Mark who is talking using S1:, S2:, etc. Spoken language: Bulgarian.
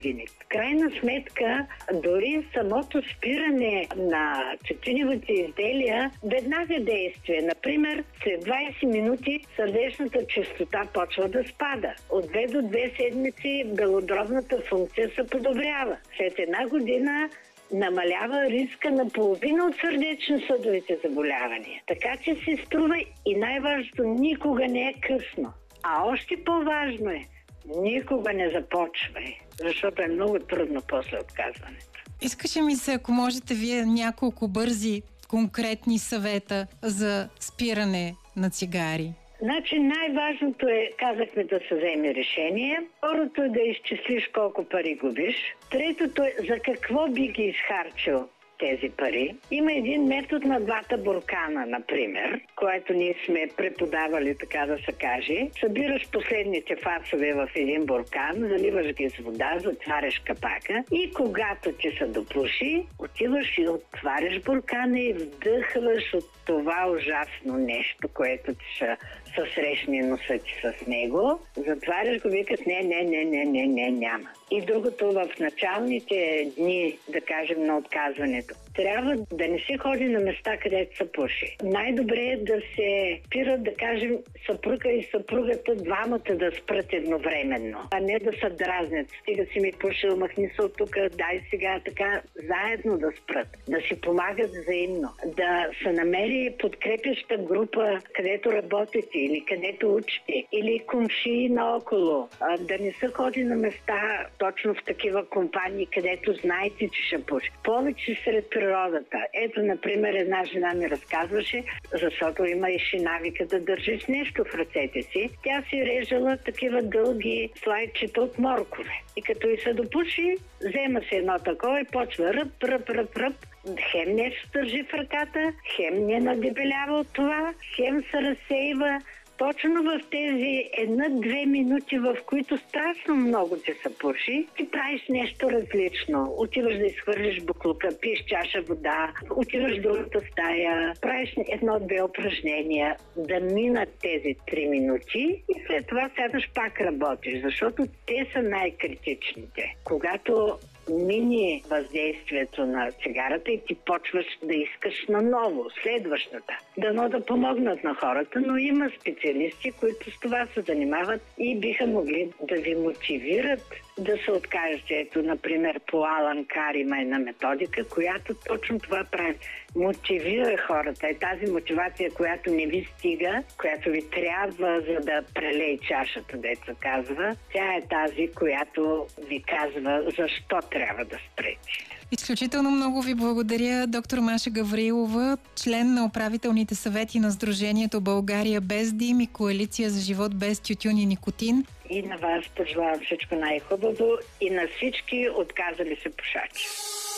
S1: В крайна сметка, дори самото спиране на тютюневите изделия веднага действие. Например, след 20 минути сърдечната честота почва да спада. От 2 до 2 седмици белодробната функция се подобрява. След една година намалява риска на половина от сърдечно-съдовите заболявания. Така че се струва и най-важното, никога не е късно. А още по-важно е, никога не започвай, защото е много трудно после отказването.
S2: Искаше ми се, ако можете вие няколко бързи, конкретни съвета за спиране на цигари.
S1: Значи най-важното е, казахме, да се вземе решение. Второто е да изчислиш колко пари губиш. Третото е за какво би ги изхарчил тези пари. Има един метод на двата буркана, например, който ние сме преподавали, така да се каже. Събираш последните фасове в един буркан, заливаш ги с вода, затваряш капака и когато ти се допуши, отиваш и отваряш буркана и вдъхваш от това ужасно нещо, което ти ще съсрещне носа ти с него. Затваряш го, викаш не, няма. И другото, в началните дни, да кажем, на отказването, трябва да не се ходи на места, където се пуши. Най-добре е да се спират, да кажем, съпруга и съпругата, двамата да спрат едновременно, а не да се дразнят. Стига си ми пушил, махни се от тук, дай сега, така, заедно да спрат, да си помагат взаимно, да се намери подкрепяща група, където работите или където учите, или комшии наоколо, да не се ходи на места точно в такива компании, където знаете, че ще пуши. Повече сред природата. Ето, например, една жена ми разказваше, защото има и навика да държиш нещо в ръцете си. Тя си режала такива дълги слайдчета от моркове. И като и се допуши, взема се едно такова и почва ръп. Хем нещо държи в ръката, хем не надебелява от това, хем се разсейва. Точно в тези 1-2 минути, в които страшно много ти се пуши, ти правиш нещо различно. Отиваш да изхвърлиш буклука, пиеш чаша вода, отиваш в другата стая, правиш 1-2 упражнения, да минат тези 3 минути и след това сядаш пак работиш, защото те са най-критичните. Когато мини въздействието на цигарата и ти почваш да искаш наново, следващата. Дано да помогнат на хората, но има специалисти, които с това се занимават и биха могли да ви мотивират да се откажете. Ето, например, по Алан Кар има една методика, която точно това прави. Мотивира хората. Е тази мотивация, която не ви стига, която ви трябва, за да прелее чашата, дето казва. Тя е тази, която ви казва защо трябва да спрете.
S2: Изключително много ви благодаря, доктор Маша Гаврилова, член на управителните съвети на Сдружението България без дим и Коалиция за живот без тютюн и никотин.
S1: И на вас пожелавам всичко най-хубаво и на всички отказали се пушачи.